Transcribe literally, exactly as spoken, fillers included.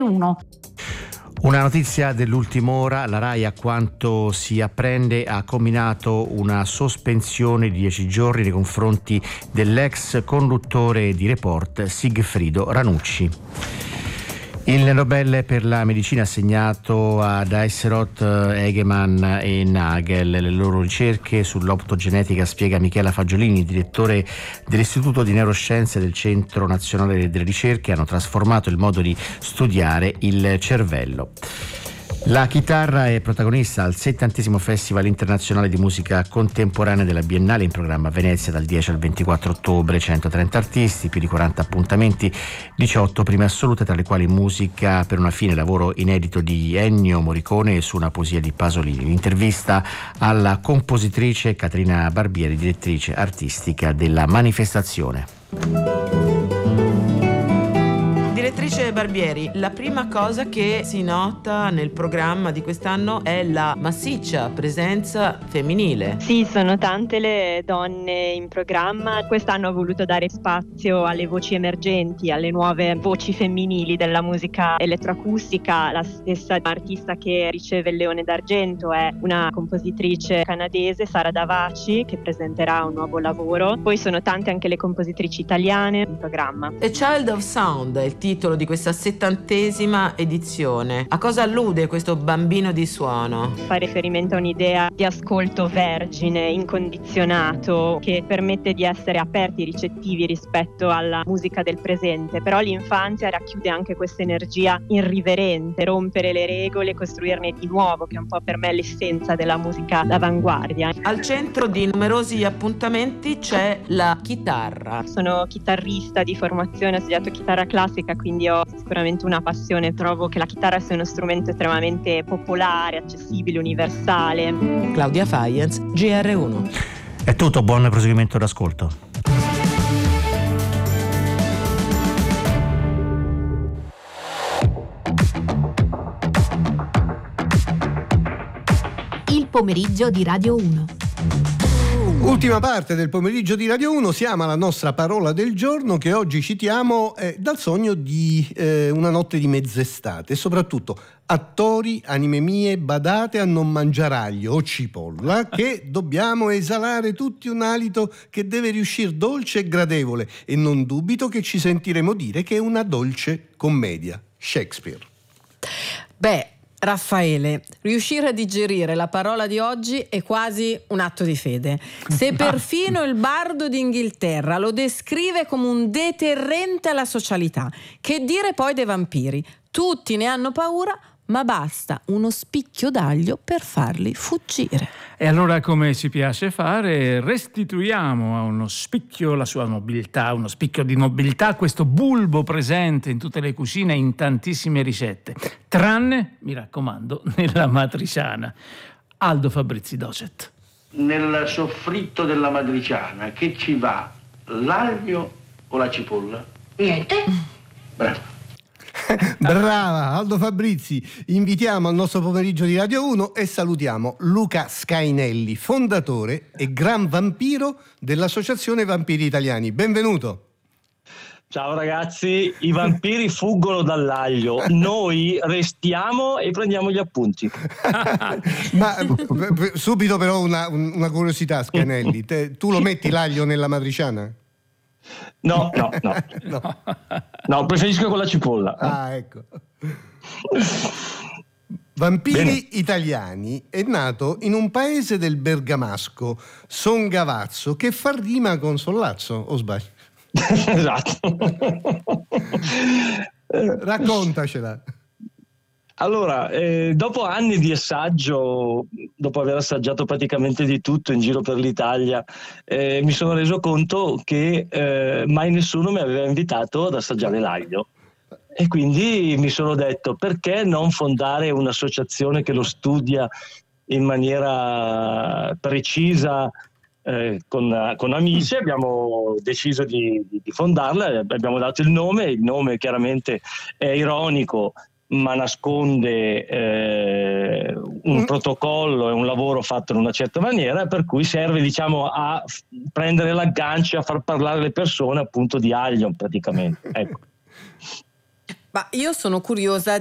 uno. Una notizia dell'ultima ora: la RAI, a quanto si apprende, ha combinato una sospensione di dieci giorni nei confronti dell'ex conduttore di Report Sigfrido Ranucci. Il Nobel per la medicina assegnato a Diderot, Egeman e Nagel. Le loro ricerche sull'optogenetica, spiega Michela Fagiolini, direttore dell'Istituto di Neuroscienze del Centro Nazionale delle Ricerche, hanno trasformato il modo di studiare il cervello. La chitarra è protagonista al settantesimo Festival internazionale di musica contemporanea della Biennale, in programma a Venezia dal dieci al ventiquattro ottobre. centotrenta artisti, più di quaranta appuntamenti, diciotto prime assolute, tra le quali musica per una fine, lavoro inedito di Ennio Morricone su una poesia di Pasolini. L'intervista alla compositrice Caterina Barbieri, direttrice artistica della manifestazione. Direttrice Barbieri, la prima cosa che si nota nel programma di quest'anno è la massiccia presenza femminile. Sì, sono tante le donne in programma. Quest'anno ho voluto dare spazio alle voci emergenti, alle nuove voci femminili della musica elettroacustica. La stessa artista che riceve il Leone d'Argento è una compositrice canadese, Sara Davaci, che presenterà un nuovo lavoro. Poi sono tante anche le compositrici italiane in programma. A Child of Sound è il titolo di questa settantesima edizione. A cosa allude questo bambino di suono? Fa riferimento a un'idea di ascolto vergine, incondizionato, che permette di essere aperti, ricettivi rispetto alla musica del presente, però l'infanzia racchiude anche questa energia irriverente, rompere le regole, costruirne di nuovo, che è un po' per me l'essenza della musica d'avanguardia. Al centro di numerosi appuntamenti c'è la chitarra. Sono chitarrista di formazione, ho studiato chitarra classica, quindi ho sicuramente una passione. Trovo che la chitarra sia uno strumento estremamente popolare, accessibile, universale. Claudia Faienz, G R uno. È tutto, buon proseguimento d'ascolto. Il pomeriggio di Radio uno. Ultima parte del pomeriggio di Radio uno, siamo alla nostra parola del giorno, che oggi citiamo eh, dal sogno di eh, Una notte di mezz'estate, e soprattutto: attori, anime mie, badate a non mangiare aglio o cipolla, che dobbiamo esalare tutti un alito che deve riuscire dolce e gradevole, e non dubito che ci sentiremo dire che è una dolce commedia. Shakespeare. Beh, Raffaele, riuscire a digerire la parola di oggi è quasi un atto di fede. Se perfino il bardo d'Inghilterra lo descrive come un deterrente alla socialità, che dire poi dei vampiri? Tutti ne hanno paura, ma basta uno spicchio d'aglio per farli fuggire. E allora, come ci piace fare, restituiamo a uno spicchio la sua nobiltà, uno spicchio di nobiltà, questo bulbo presente in tutte le cucine, in tantissime ricette, tranne, mi raccomando, nella matriciana. Aldo Fabrizi, docet. Nel soffritto della matriciana che ci va, l'aglio o la cipolla? Niente. Bravo. Brava Aldo Fabrizi. Invitiamo al nostro pomeriggio di Radio uno e salutiamo Luca Scainelli, fondatore e gran vampiro dell'Associazione Vampiri Italiani. Benvenuto. Ciao ragazzi, i vampiri fuggono dall'aglio, noi restiamo e prendiamo gli appunti. Ma subito però una, una curiosità, Scainelli, Te, tu lo metti l'aglio nella matriciana? No, no, no, no, no, preferisco con la cipolla. Ah, ecco. Vampiri Bene. Italiani è nato in un paese del bergamasco, Songavazzo, che fa rima con Sollazzo, o sbaglio? Esatto. Raccontacela. Allora, eh, dopo anni di assaggio, dopo aver assaggiato praticamente di tutto in giro per l'Italia, eh, mi sono reso conto che eh, mai nessuno mi aveva invitato ad assaggiare l'aglio. E quindi mi sono detto: perché non fondare un'associazione che lo studia in maniera precisa, eh, con, con amici? Abbiamo deciso di, di, di fondarla, abbiamo dato il nome, il nome chiaramente è ironico, ma nasconde eh, un mm. protocollo e un lavoro fatto in una certa maniera, per cui serve, diciamo, a f- prendere l'aggancio, a far parlare le persone appunto di aglio praticamente. Ecco. Ma io sono curiosa